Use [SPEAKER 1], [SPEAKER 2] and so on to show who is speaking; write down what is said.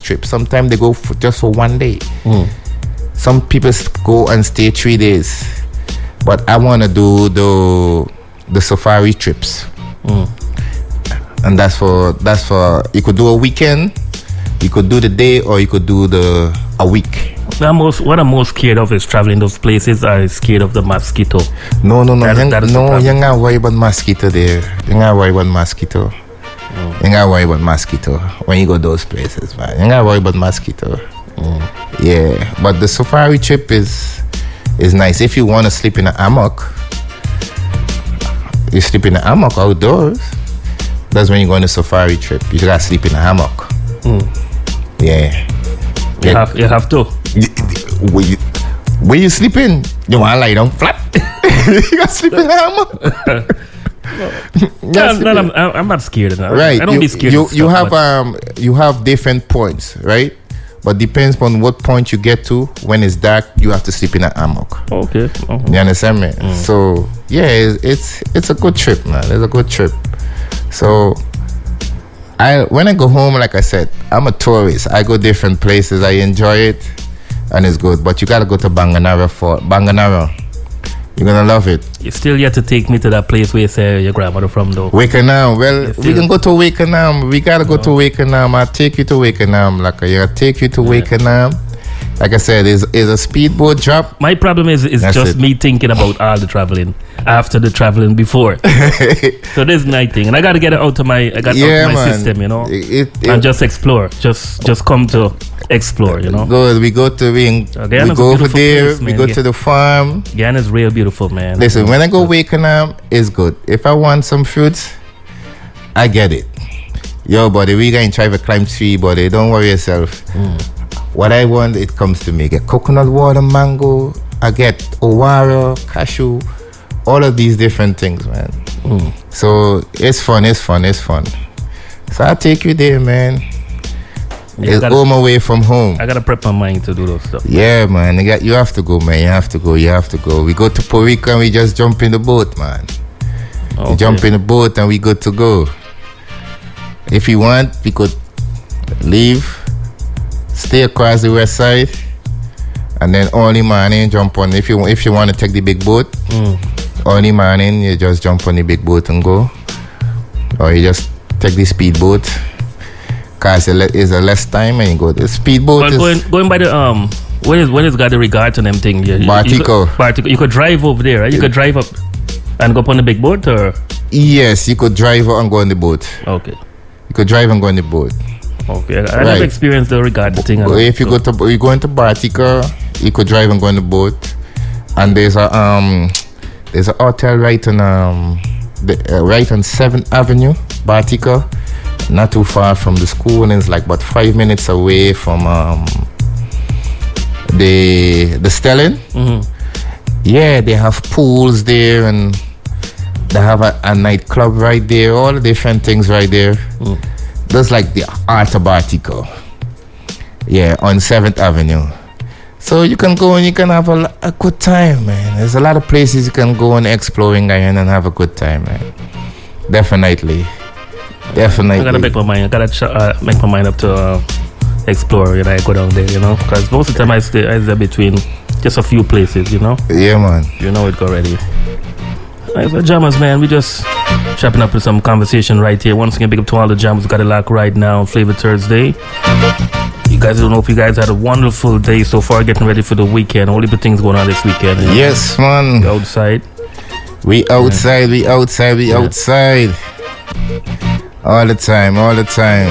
[SPEAKER 1] trip. Sometimes they go just for 1 day. Some people go and stay 3 days. But I want to do the safari trips. And that's for you could do a weekend, you could do the day, or you could do a week.
[SPEAKER 2] What I'm most scared of is traveling those places. I'm scared of the mosquito.
[SPEAKER 1] No. You're not worried about mosquito there. You're not worried about mosquito. You're not worried about mosquito when you go those places, man. You're not worried about mosquito. Yeah, but the safari trip is nice. If you want to sleep in a hammock, you sleep in a hammock outdoors. That's when you go on a safari trip. You gotta sleep in a hammock. Yeah.
[SPEAKER 2] You have to.
[SPEAKER 1] Where you sleeping? You wanna lie down flat? You gotta sleep in a hammock.
[SPEAKER 2] I'm not scared of that.
[SPEAKER 1] Right.
[SPEAKER 2] I don't be scared.
[SPEAKER 1] You have different points, right? But depends on what point you get to. When it's dark, you have to sleep in a hammock.
[SPEAKER 2] Okay.
[SPEAKER 1] You understand me? So yeah, it's a good trip, man. It's a good trip. So when I go home, like I said, I'm a tourist. I go different places. I enjoy it, and it's good. But you gotta go to Banganara for Banganara. You're gonna love it.
[SPEAKER 2] You still yet to take me to that place where you say your grandmother from, though.
[SPEAKER 1] Wakenham. Well, we can go to Wakenham. We gotta go to Wakenham. I'll take you to Wakenham. I'll take you to Wakenham. Like I said, is a speedboat drop.
[SPEAKER 2] My problem is just me thinking about all the traveling after the traveling before. So this night thing, and I gotta get it out of my system, you know, and just explore. Just come to explore, you know.
[SPEAKER 1] We go to we go over there. Place, we go to the farm.
[SPEAKER 2] Guyana is real beautiful, man.
[SPEAKER 1] Listen, when I go Wakenham, it's good. If I want some fruits, I get it. Yo, buddy, we gonna try to climb tree, buddy. Don't worry yourself. What I want, it comes to me. I get coconut water, mango. I get owara, cashew, all of these different things, man. So it's fun. So I'll take you there, man. Yeah, it's home away from home.
[SPEAKER 2] I gotta prep my mind to do those stuff.
[SPEAKER 1] Yeah, man. You have to go, man. You have to go. We go to Puerto Rico and we just jump in the boat, man. Okay. We jump in the boat and we good to go. If you want, we could leave, stay across the west side, and then early morning jump on. If you want to take the big boat, early morning you just jump on the big boat and go, or you just take the speedboat. Cause it's a less time and you go. The speedboat is
[SPEAKER 2] going by the when it's got the regard to them thing. Bartico. You could drive over there, right? You could drive up and go up on the big boat, or
[SPEAKER 1] yes, you could drive and go on the boat.
[SPEAKER 2] Okay.
[SPEAKER 1] You could drive and go on the boat.
[SPEAKER 2] Okay, I never experienced the regard thing.
[SPEAKER 1] If you go into Bartica, you could drive and go on the boat. And there's a hotel right on 7th Avenue, Bartica, not too far from the school, and it's like about 5 minutes away from the Stelling. Yeah, they have pools there, and they have a nightclub right there. All the different things right there. That's like the Art of Bartico. Yeah, on 7th Avenue. So you can go and you can have a good time, man. There's a lot of places you can go and explore in Guyana and have a good time, man. Definitely.
[SPEAKER 2] I gotta make my mind. I gotta make my mind up to explore. You know, I go down there, you know, because most of the time I stay between just a few places, you know.
[SPEAKER 1] Yeah, man.
[SPEAKER 2] You know it already. Right, so jammers, man, we just wrapping up with some conversation right here. Once again, big up to all the jammers who got it locked right now. Flavor Thursday. You guys don't know if you guys had a wonderful day so far, getting ready for the weekend. Only good things going on this weekend. You know?
[SPEAKER 1] Yes, man.
[SPEAKER 2] Outside.
[SPEAKER 1] We outside. All the time.